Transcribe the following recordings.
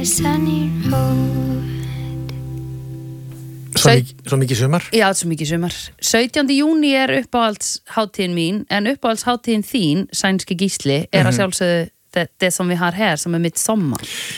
a sunny road. Svo mikið sumar? Já, svo mikið sumar. 17. júní er uppáhaldshátíðin mín, en uppáhaldshátíðin þín, sænski Gísli, er að sjálfsögðu det som vi har här, som är midsommar.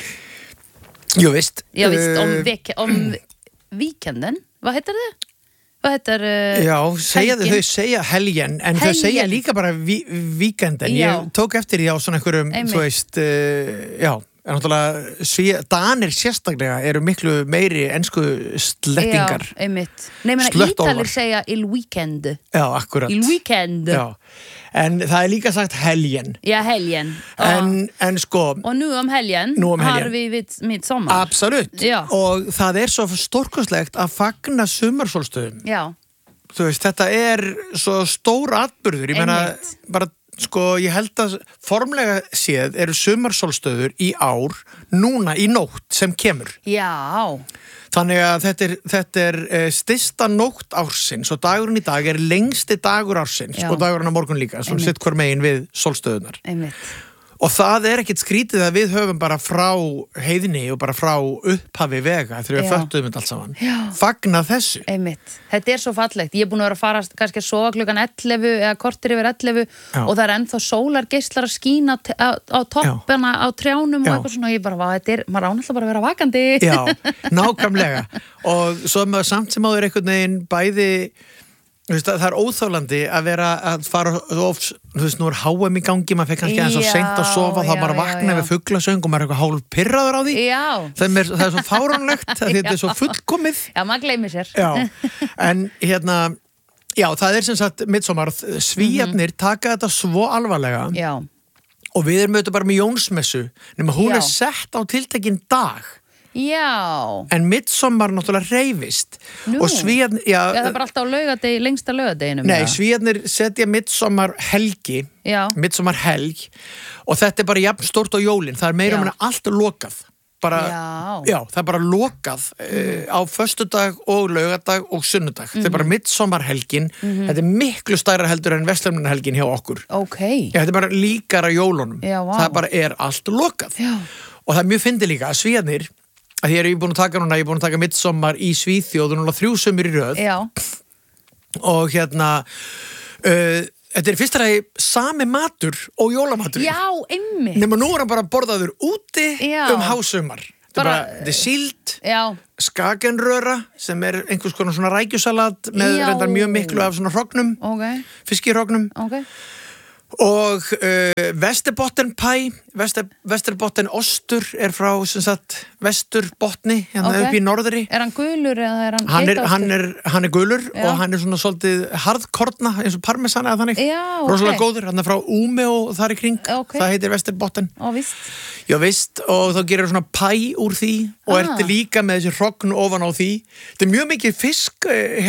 Jo, visst. Ja, visst. Om weekenden. Vad heter det? Vad heter Já, þau segja helgen, en þau segja líka bara weekenden. Ég tók eftir því á svona einhverjum, þú veist, já, en náttúrulega Danir sérstaklega eru miklu meiri ensku slettingar. Já, einmitt. Nei, menna Ítalir segja il weekend. Já, akkurat. Il weekend. Já, en það líka sagt helgen. Ja, helgen. En sko... Og nú helgen har vi midsommar. Absolutt. Já. Og það svo stórkostlegt að fagna sumarsólstöðum. Já. Þú veist, þetta svo stór atburður. Ég meina, bara... Sko, ég held að formlega séð eru sumarsólstöður í ár núna í nótt sem kemur. Já. Þannig að þetta stysta nótt ársins og dagurinn í dag lengsti dagur ársins og dagurinn á morgun líka, sem sitt hver megin við sólstöðunar. Einmitt. Og það ekkert skrítið að við höfum bara frá heiðinni og bara frá upphafi vega þegar við föttuðum þetta allt saman. Já. Fagna þessu. Einmitt. Þetta svo fallegt. Ég búin að vera að fara kannski að sofa klukkan 11 eða kortir yfir 11 og það ennþá sólargeislar að skína á toppana á trjánum og eitthvað svona og ég bara, maður ánættilega bara að vera vakandi. Já, nákvæmlega. Og svo maður samt sem áður einhvern veginn bæði... Það óþólandi að vera að fara þú veist, nú HM í gangi maður fekk kannski aðeins að seint að sofa þá bara vakna við fuglasöng og maður eitthvað hálf pirraður á því. Já. Það svo fáránlegt að þetta svo fullkomið. Já, maður gleymir sér. Já, en hérna já, það sem sagt midsommar, Svíarnir taka þetta svo alvarlega. Já. Og við auðvitað bara með Jónsmessu nema hún sett á tiltekinn dag. Já. En midsommar náttúrulega hreyfist. Nú. Og Svíarnir, já. Það bara alltaf á laugadegi, lengsta laugadeginum. Nei, Svíarnir setja midsommar helgi. Já. Midsommar helg. Og þetta bara jafn stórt á jólin. Það meira meina allt lokað. Bara, já, það bara lokað á föstudag og laugardag og sunnudag. Þetta bara midsommar helgin. Þetta miklu stærra heldur en Vestlumnahelgin hjá okkur. Okay. Já, þetta bara líkara jólunum. Já, það bara allt lokað. Já. Og það mjög fyndið líka að Svíarnir að ég búin að taka núna, ég búin að taka midsommar í Svíþjóð og núna 3 sumur í röð. Já. Og hérna þetta fyrst sami matur og jólamatur. Já, einmitt. Nema nú hann bara borðaður úti hásumar. Þetta síld, skagenröra sem einhvers konar svona rækjusalat með reyndar mjög miklu af svona hrognum, fiskihrognum. Og Vesterbotten-pæ, Vesterbotten-ostur frá sem sagt Vesturbotni, hérna upp í norðri. Hann gulur eða hann gulur og hann svona svolítið harðkorna eins og parmesan eða þannig. Rosalega góður, hann frá Ume og þar í kring. Það heitir Vesterbotten. Víst. Já, víst, og þá gerir svona pæ úr því og líka með þessi hrogn ofan á því. Þetta mjög mikið fisk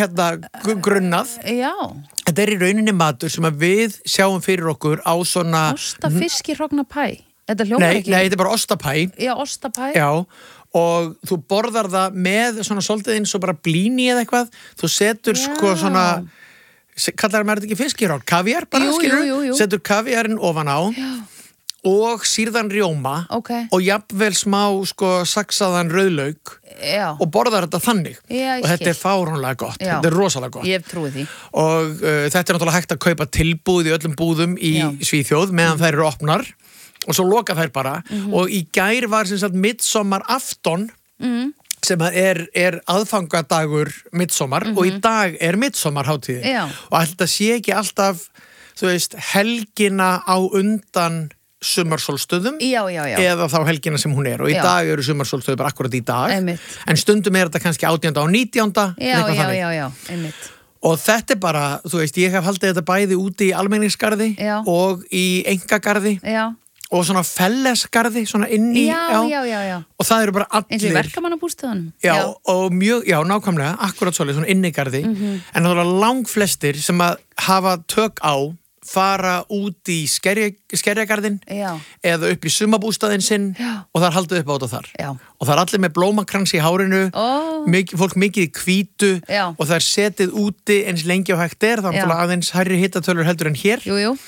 grunnað. Já. Þetta í rauninni matur sem að við sjáum fyrir okkur á svona... Ostafiski hrogna pæ? Þetta hljómar ekki? Nei, þetta bara ostapæ. Já, ostapæ. Já, og þú borðar það með svona svolítið eins og bara blíni eða eitthvað. Þú setur sko svona... Kallar maður þetta ekki fiskirhogn? Kaviar bara, skilur? Jú. Setur kaviarinn ofan á. Já. Og sýrðan rjóma og jafnvel smá sko saksaðan rauðlauk og borðar þetta þannig. Og þetta fáránlega gott, þetta rosalega gott. Ég trúi því. Og þetta náttúrulega hægt að kaupa tilbúð í öllum búðum í Svíþjóð meðan þær eru opnar og svo loka þær bara og í gær var sem sagt midsommar afton sem aðfangadagur midsommar og í dag midsommarhátíðin og þetta sé ekki alltaf þú veist helgina á undan sumarsólstöðum eða þá helgina sem hún og í dag eru sumarsólstöður bara akkurat í dag en stundum þetta kannski 18. og 19. Já, einmitt. Og þetta bara, þú veist, ég hef haldið þetta bæði úti í almenningsgarði og í einkagarði og svona fellesgarði, svona inni já. Og það eru bara allir eins og í verkamannabústöðunum og mjög, nákvæmlega, akkurat svolítið svona innigarði en það eru langflestir sem að hafa tök á fara út í skerjagarðin eða upp í sumabústaðinn sinn og það haldið upp á þetta þar og það allir með blómakrans í hárinu fólk mikið í hvítu og það setið úti eins lengi og hægt þannig að aðeins hærri hittatölur heldur en hér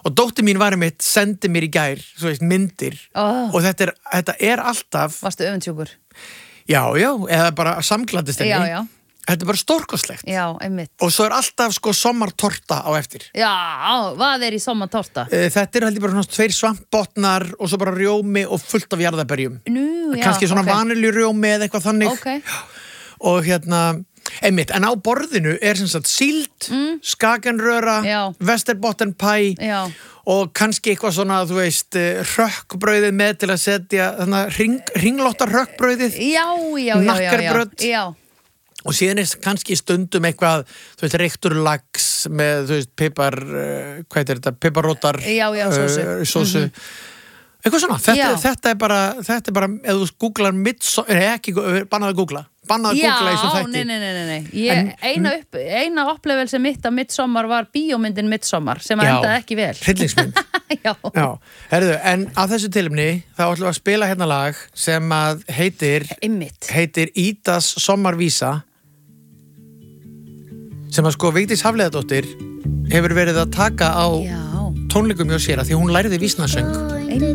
og dóttir mín var einmitt sendi mér í gær, svo veist, myndir og þetta er alltaf Varstu öfundsjúkur? Já, eða bara samgladist henni Já Þetta er bara stórkostlegt Já, einmitt og svo er alltaf sko sommartorta á eftir Já, hvað er í sommartorta? Þetta er heldur bara svona 2 svampbotnar og svo bara rjómi og fullt af jarðarberjum kannski svona vaniljurjómi eða eitthvað þannig og einmitt, en á borðinu er sem sagt síld, skagenröra Västerbottenpie og kannski eitthvað svona, þú veist hrökkbrauðið með til að setja ringlóttar hrökkbrauðið nakkarbrauð og síðan er kannski stundum eitthvað, þú veist, reyktur lax með, þú veist, pipar hvað er þetta, piparrótar sósu eitthvað svona, þetta er bara ef þú googlar bannað að googla í þessum þætti nei eina upplifelse mitt af Midsommar var bíómyndin Midsommar sem endaði ekki vel hryllingsmynd Já, herðu, en á þessu tilefni þá ætlum við að spila hérna lag sem að heitir Ídas sommarvísa sem að sko Vigdís Hafliðadóttir hefur verið að taka á tónleikum hjá sér að því hún lærði vísnasöng